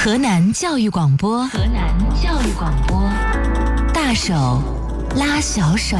河南教育广播，河南教育广播，大手拉小手。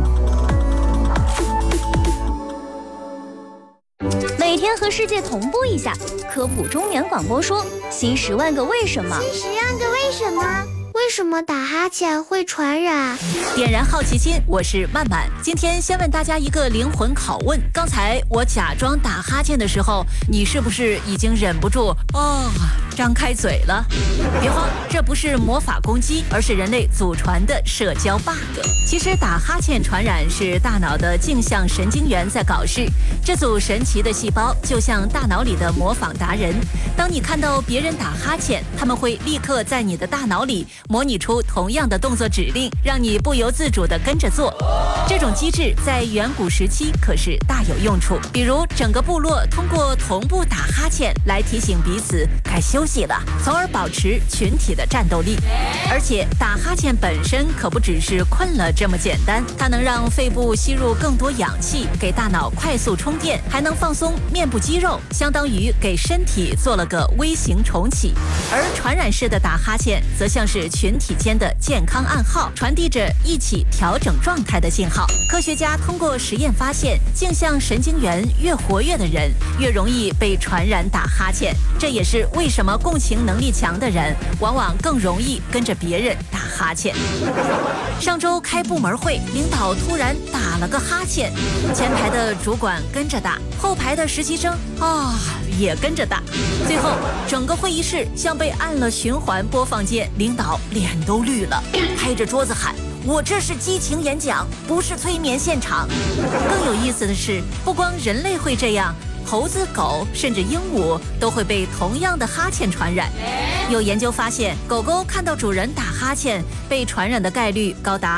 每天和世界同步一下，科普中年广播说新10万个为什么。 新10万个为什么？为什么打哈欠会传染？ 点燃好奇心，我是曼曼。今天先问大家一个灵魂拷问：刚才我假装打哈欠的时候，你是不是已经忍不住张开嘴了？别慌，这不是魔法攻击，而是人类祖传的社交 bug。其实打哈欠传染是大脑的镜像神经元在搞事，这组神奇的细胞就像大脑里的模仿达人。当你看到别人打哈欠，他们会立刻在你的大脑里模拟出同样的动作指令，让你不由自主地跟着做。这种机制在远古时期可是大有用处，比如整个部落通过同步打哈欠来提醒彼此该休息了，从而保持群体的战斗力。而且打哈欠本身可不只是困了这么简单，它能让肺部吸入更多氧气，给大脑快速充电，还能放松面部肌肉，相当于给身体做了个微型重启。而传染式的打哈欠则像是群体间的健康暗号，传递着一起调整状态的信号。科学家通过实验发现，镜像神经元越活跃的人越容易被传染打哈欠，这也是为什么共情能力强的人往往更容易跟着别人打哈欠。上周开部门会，领导突然打了个哈欠，前排的主管跟着打，后排的实习生也跟着打，最后整个会议室像被按了循环播放键，领导脸都绿了，拍着桌子喊：我这是激情演讲，不是催眠现场。更有意思的是，不光人类会这样，猴子、狗甚至鹦鹉都会被同样的哈欠传染。有研究发现，狗狗看到主人打哈欠，被传染的概率高达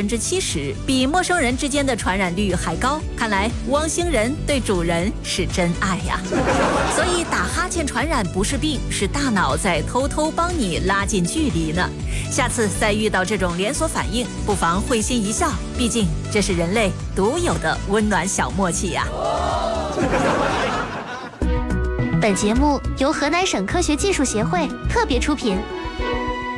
70%，比陌生人之间的传染率还高。看来汪星人对主人是真爱呀。所以打哈欠传染不是病，是大脑在偷偷帮你拉近距离呢。下次再遇到这种连锁反应，不妨会心一笑，毕竟这是人类独有的温暖小默契呀。 本节目由河南省科学技术协会特别出品。